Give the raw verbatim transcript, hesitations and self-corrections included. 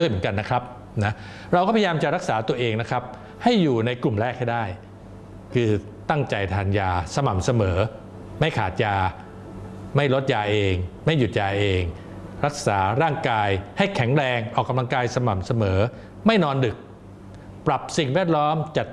เหมือนกันนะครับนะเราก็พยายามจะรักษาตัวเองนะครับให้อยู่ในกลุ่มแรกให้ได้คือตั้งใจทานยาสม่ำเสมอไม่ขาดยาไม่ลดยาเองไม่หยุดยาเองรักษาร่างกายให้แข็งแรงออกกำลังกายสม่ำเสมอไม่นอนดึกปรับสิ่งแวดล้อมจัด